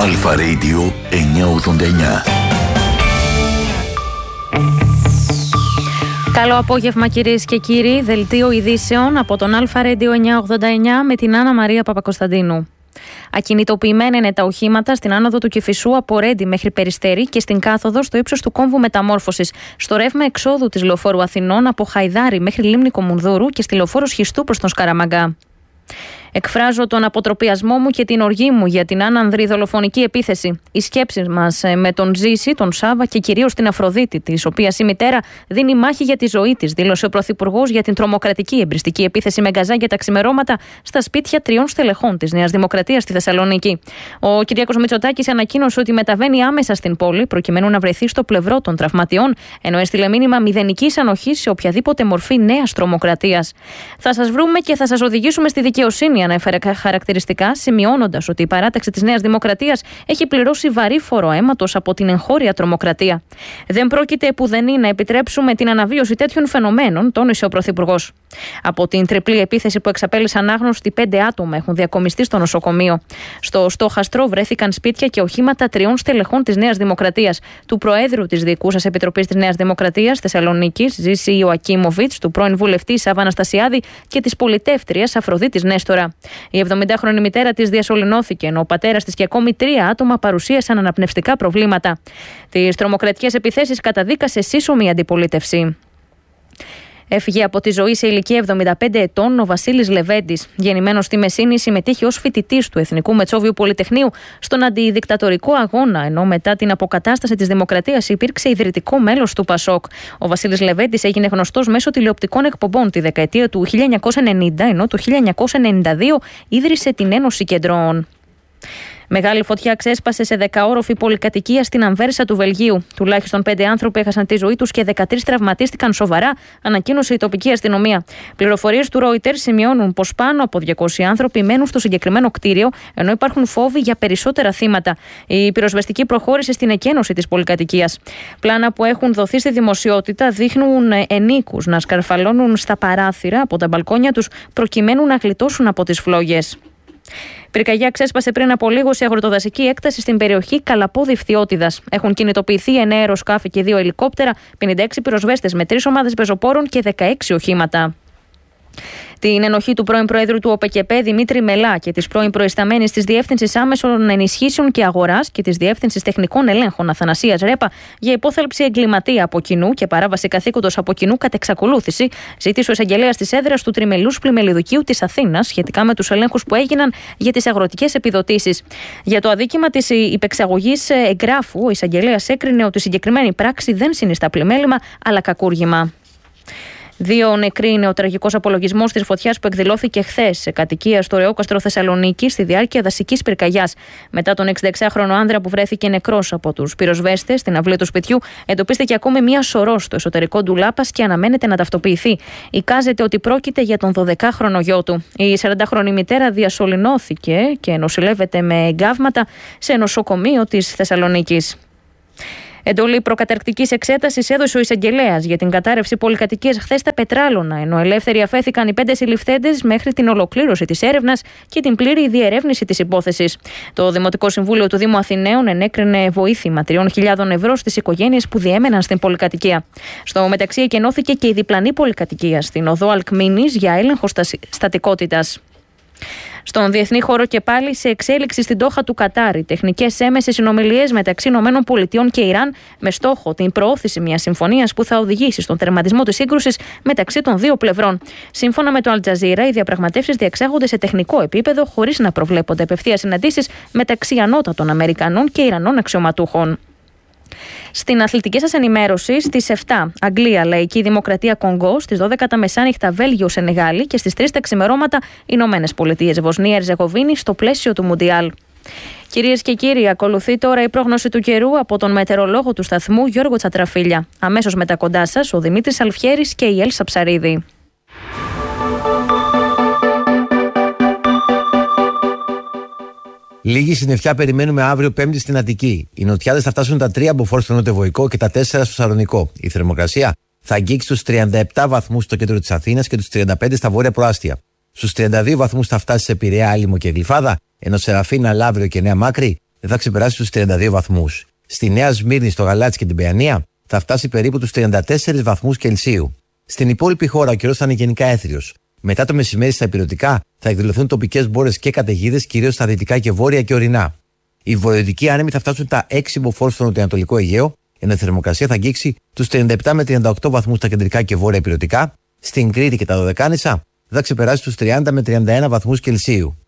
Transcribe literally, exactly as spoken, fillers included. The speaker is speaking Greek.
Αλφα Radio εννιακόσια ογδόντα εννιά. Καλό απόγευμα κυρίες και κύριοι, δελτίο ειδήσεων από τον Αλφα Radio εννιακόσια ογδόντα εννιά με την Άννα Μαρία Παπακοσταντίνου. Ακινητοποιημένα είναι τα οχήματα στην άνοδο του Κηφισού από Ρέντι μέχρι Περιστέρι και στην κάθοδο στο ύψος του κόμβου Μεταμόρφωσης, στο ρεύμα εξόδου της λεωφόρου Αθηνών από Χαϊδάρι μέχρι Λίμνη Κομουνδούρου και στη λεωφόρο Σχιστού προς τον Σκαραμαγκά. Εκφράζω τον αποτροπιασμό μου και την οργή μου για την άνανδρη δολοφονική επίθεση. Οι σκέψεις μας με τον Ζήση, τον Σάβα και κυρίως την Αφροδίτη, της οποίας η μητέρα δίνει μάχη για τη ζωή της, δήλωσε ο Πρωθυπουργός για την τρομοκρατική εμπριστική επίθεση με γκαζάκια τα ξημερώματα στα σπίτια τριών στελεχών της Νέας Δημοκρατίας στη Θεσσαλονίκη. Ο Κυριάκος Μητσοτάκης ανακοίνωσε ότι μεταβαίνει άμεσα στην πόλη προκειμένου να βρεθεί στο πλευρό των τραυματιών, ενώ έστειλε μήνυμα μηδενικής ανοχής σε οποιαδήποτε μορφή νέας τρομοκρατίας. Θα σας βρούμε και θα σας οδηγήσουμε στη δικαιοσύνη, ανέφερε χαρακτηριστικά, σημειώνοντας ότι η παράταξη της Νέας Δημοκρατίας έχει πληρώσει βαρύ φόρο αίματος από την εγχώρια τρομοκρατία. Δεν πρόκειται επουδενή να επιτρέψουμε την αναβίωση τέτοιων φαινομένων, τόνισε ο Πρωθυπουργός. Από την τριπλή επίθεση που εξαπέλυσαν άγνωστοι, πέντε άτομα έχουν διακομιστεί στο νοσοκομείο. Στο στόχαστρο βρέθηκαν σπίτια και οχήματα τριών στελεχών της Νέας Δημοκρατίας, του Προέδρου της Διοικούσας Επιτροπής της Νέας Δημοκρατίας Θεσσαλονίκης, Ζήση Ιωακίμοβιτς, του πρώην βουλευτή Σάβα Αναστασιάδη και της πολιτεύτριας Αφροδίτης Νέστορα. Η εβδομηντάχρονη μητέρα της διασωληνώθηκε, ενώ ο πατέρας της και ακόμη τρία άτομα παρουσίασαν αναπνευστικά προβλήματα. Τις τρομοκρατικές επιθέσεις καταδίκασε σύσσωμη αντιπολίτευση. Έφυγε από τη ζωή σε ηλικία εβδομήντα πέντε ετών ο Βασίλης Λεβέντης. Γεννημένος στη Μεσίνη, συμμετείχε ως φοιτητής του Εθνικού Μετσόβιου Πολυτεχνείου στον αντιδικτατορικό αγώνα, ενώ μετά την αποκατάσταση της δημοκρατίας υπήρξε ιδρυτικό μέλος του Πασόκ. Ο Βασίλης Λεβέντης έγινε γνωστός μέσω τηλεοπτικών εκπομπών τη δεκαετία του χίλια εννιακόσια ενενήντα, ενώ το χίλια εννιακόσια ενενήντα δύο ίδρυσε την Ένωση Κεντρών. Μεγάλη φωτιά ξέσπασε σε δεκαόροφη πολυκατοικία στην Αμβέρσα του Βελγίου. Τουλάχιστον πέντε άνθρωποι έχασαν τη ζωή τους και δεκατρείς τραυματίστηκαν σοβαρά, ανακοίνωσε η τοπική αστυνομία. Πληροφορίες του Reuters σημειώνουν πως πάνω από διακόσιοι άνθρωποι μένουν στο συγκεκριμένο κτίριο, ενώ υπάρχουν φόβοι για περισσότερα θύματα. Η πυροσβεστική προχώρησε στην εκένωση της πολυκατοικίας. Πλάνα που έχουν δοθεί στη δημοσιότητα δείχνουν ενίκους να σκαρφαλώνουν στα παράθυρα από τα μπαλκόνια τους προκειμένου να γλιτώσουν από τις φλόγες. Πυρκαγιά ξέσπασε πριν από λίγο σε αγροτοδασική έκταση στην περιοχή Καλαπόδη Φθιώτιδας. Έχουν κινητοποιηθεί εννέα αεροσκάφη και δύο ελικόπτερα, πενήντα έξι πυροσβέστες με τρεις ομάδες πεζοπόρων και δεκαέξι οχήματα. Την ενοχή του πρώην Προέδρου του ΟΠΕΚΕΠΕ Δημήτρη Μελά και της πρώην προϊσταμένης της Διεύθυνσης Άμεσων Ενισχύσεων και Αγοράς και της Διεύθυνσης Τεχνικών Ελέγχων Αθανασίας Ρέπα για υπόθαλψη εγκληματία από κοινού και παράβαση καθήκοντος από κοινού κατ' εξακολούθηση, ζήτησε ο εισαγγελέας της έδρας του Τριμελούς Πλημελιδικείου της Αθήνας σχετικά με τους ελέγχους που έγιναν για τις αγροτικές επιδοτήσεις. Για το αδίκημα της υπεξαγωγής εγγράφου, ο εισαγγελέας έκρινε ότι η συγκεκριμένη πράξη δεν συνιστά πλημέλημα αλλά κακούργημα. Δύο νεκροί είναι ο τραγικός απολογισμός της φωτιάς που εκδηλώθηκε χθες σε κατοικία στο Ρεόκαστρο Θεσσαλονίκη στη διάρκεια δασικής πυρκαγιάς. Μετά τον εξήντα εξάχρονο άνδρα που βρέθηκε νεκρός από τους πυροσβέστες στην αυλή του σπιτιού, εντοπίστηκε ακόμη μία σωρός στο εσωτερικό του λάπας και αναμένεται να ταυτοποιηθεί. Εικάζεται ότι πρόκειται για τον δωδεκάχρονο γιο του. Η σαραντάχρονη μητέρα διασωληνώθηκε και νοσηλεύεται με εγκάβματα σε νοσοκομείο της Θεσσαλονίκης. Εντολή προκαταρκτικής εξέτασης έδωσε ο εισαγγελέας για την κατάρρευση πολυκατοικίας χθες στα Πετράλωνα, ενώ ελεύθεροι αφέθηκαν οι πέντε συλληφθέντες μέχρι την ολοκλήρωση της έρευνας και την πλήρη διερεύνηση της υπόθεσης. Το Δημοτικό Συμβούλιο του Δήμου Αθηναίων ενέκρινε βοήθημα τριών χιλιάδων ευρώ στις οικογένειες που διέμεναν στην πολυκατοικία. Στο μεταξύ, εκενώθηκε και η διπλανή πολυκατοικία στην οδό Αλκμίνης για έλεγχο στατικότητας. Στον διεθνή χώρο και πάλι σε εξέλιξη στην Ντόχα του Κατάρ, τεχνικές έμεσες συνομιλίες μεταξύ ΗΠΑ και Ιράν με στόχο την προώθηση μιας συμφωνίας που θα οδηγήσει στον τερματισμό της σύγκρουσης μεταξύ των δύο πλευρών. Σύμφωνα με το Αλτζαζίρα, οι διαπραγματεύσεις διεξάγονται σε τεχνικό επίπεδο χωρίς να προβλέπονται απευθείας συναντήσεις μεταξύ ανώτατων Αμερικανών και Ιρανών αξιωματούχων. Στην αθλητική σας ενημέρωση, στις επτά Αγγλία, Λαϊκή Δημοκρατία Κονγκό, στις δώδεκα τα μεσάνυχτα Βέλγιο, Σενεγάλη και στις τρεις τα ξημερώματα Ηνωμένες Πολιτείες, Βοσνία, Ερζεγοβίνη στο πλαίσιο του Μουντιάλ. Κυρίες και κύριοι, ακολουθεί τώρα η πρόγνωση του καιρού από τον μετεωρολόγο του σταθμού Γιώργο Τσατραφίλια. Αμέσως μετά κοντά σας ο Δημήτρης Αλφιέρης και η Έλσα Ψαρίδη. Λίγη συννεφιά περιμένουμε αύριο Πέμπτη στην Αττική. Οι νοτιάδες θα φτάσουν τα τρία μποφόρ στο νοτιοβοϊκό και τα τέσσερα στο Σαλονικό. Η θερμοκρασία θα αγγίξει τους τριάντα επτά βαθμούς στο κέντρο της Αθήνας και τους τριάντα πέντε στα βόρεια προάστια. Στους τριάντα δύο βαθμούς θα φτάσει σε Πειραιά, Άλυμο και Γλυφάδα, ενώ σε Ραφίνα, Λαύριο και Νέα Μάκρη δεν θα ξεπεράσει τους τριάντα δύο βαθμούς. Στη Νέα Σμύρνη, στο Γαλάτσι και την Παιανία θα φτάσει περίπου τους τριάντα τέσσερις βαθμούς Κελσίου. Στην υπόλοιπη χώρα ο καιρός θα είναι γενικά έθριος. Μετά το μεσημέρι στα ηπειρωτικά θα εκδηλωθούν τοπικές μπόρες και καταιγίδες, κυρίως στα δυτικά και βόρεια και ορεινά. Οι βορειοδυτικοί άνεμοι θα φτάσουν τα έξι μποφόρ στο νοτιοανατολικό Αιγαίο, ενώ η θερμοκρασία θα αγγίξει τους τριάντα επτά με τριάντα οκτώ βαθμούς στα κεντρικά και βόρεια ηπειρωτικά. Στην Κρήτη και τα Δωδεκάνησα θα ξεπεράσει τους τριάντα με τριάντα ένα βαθμούς Κελσίου.